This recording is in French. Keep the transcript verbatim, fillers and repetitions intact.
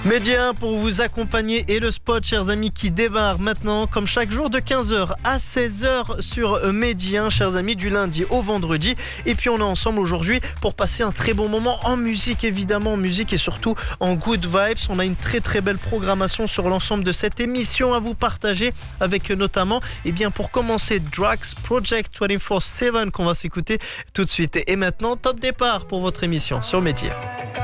Média pour vous accompagner et le spot, chers amis, qui démarre maintenant, comme chaque jour, de quinze heures à seize heures sur Média, chers amis, du lundi au vendredi. Et puis on est ensemble aujourd'hui pour passer un très bon moment en musique, évidemment, en musique et surtout en good vibes. On a une très très belle programmation sur l'ensemble de cette émission à vous partager, avec notamment, et bien pour commencer, Drax Project vingt-quatre sept qu'on va s'écouter tout de suite. Et maintenant, top départ pour votre émission sur Média.